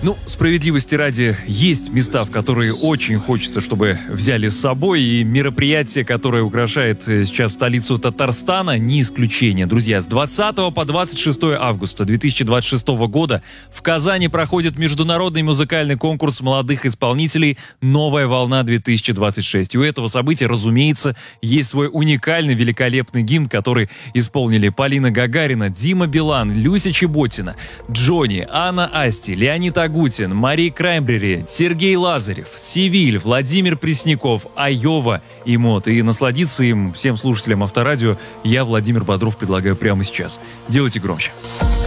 Ну, справедливости ради, есть места, в которые очень хочется, чтобы взяли с собой, и мероприятие, которое украшает сейчас столицу Татарстана, не исключение. Друзья, с 20 по 26 августа 2026 года в Казани проходит международный музыкальный конкурс молодых исполнителей «Новая волна-2026». И у этого события, разумеется, есть свой уникальный, великолепный гимн, который исполнили Полина Гагарина, Дима Билан, Люся Чеботина, Джонни, Анна Асти, Леонид Агутин, Мари Краймбрери, Сергей Лазарев, Севиль, Владимир Пресняков, Айова и Мот. И насладиться им всем слушателям Авторадио я, Владимир Бодров, предлагаю прямо сейчас. Делайте громче.